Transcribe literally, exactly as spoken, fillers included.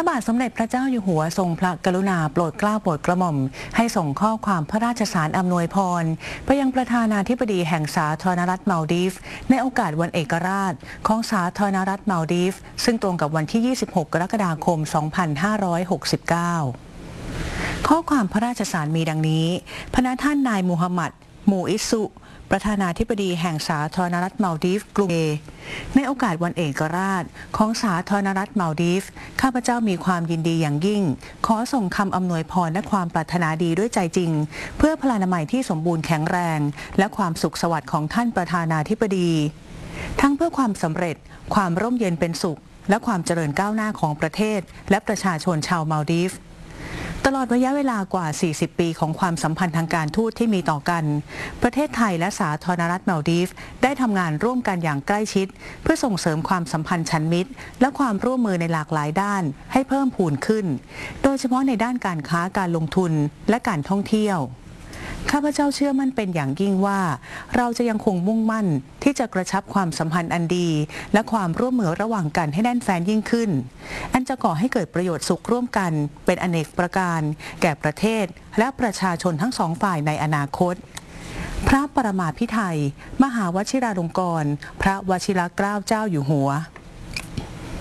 บาทสมเด็จพระเจ้าอยู่หัวทรงพระกรุณาโปรดเกล้าโปรดกระหม่อมให้ส่งข้อความพระราชสารอำนวยพรไปยังประธานาธิบดีแห่งสาธารณรัฐมาลดีฟส์ในโอกาสวันเอกราชของสาธารณรัฐมาลดีฟส์ซึ่งตรงกับวันที่ ยี่สิบหก กรกฎาคม สองพันห้าร้อยหกสิบเก้า ข้อความพระราชสารมีดังนี้พระท่านนายมูฮัมหมัด มูอิสซุประธานาธิบดีแห่งสาธารณรัฐมาลดีฟส์กรุงเอในโอกาสวันเอกราชของสาธารณรัฐมาลดีฟส์ข้าพเจ้ามีความยินดีอย่างยิ่งขอส่งคำอำนวยพรและความปรารถนาดีด้วยใจจริงเพื่อพลานามัยที่สมบูรณ์แข็งแรงและความสุขสวัสดิ์ของท่านประธานาธิบดีทั้งเพื่อความสำเร็จความร่มเย็นเป็นสุขและความเจริญก้าวหน้าของประเทศและประชาชนชาวมาลดีฟส์ตลอดระยะเวลากว่า สี่สิบ ปีของความสัมพันธ์ทางการทูตที่มีต่อกันประเทศไทยและสาธารณรัฐมาลดีฟส์ได้ทำงานร่วมกันอย่างใกล้ชิดเพื่อส่งเสริมความสัมพันธ์ชั้นมิตรและความร่วมมือในหลากหลายด้านให้เพิ่มพูนขึ้นโดยเฉพาะในด้านการค้าการลงทุนและการท่องเที่ยวข้าพเจ้าเชื่อมั่นเป็นอย่างยิ่งว่าเราจะยังคงมุ่งมั่นที่จะกระชับความสัมพันธ์อันดีและความร่วมมือระหว่างกันให้แน่นแฟ้นยิ่งขึ้นอันจะก่อให้เกิดประโยชน์สุขร่วมกันเป็นอเนกประการแก่ประเทศและประชาชนทั้งสองฝ่ายในอนาคตพระปรมาภิไธยมหาวชิราลงกรณ์พระวชิรเกล้าเจ้าอยู่หัว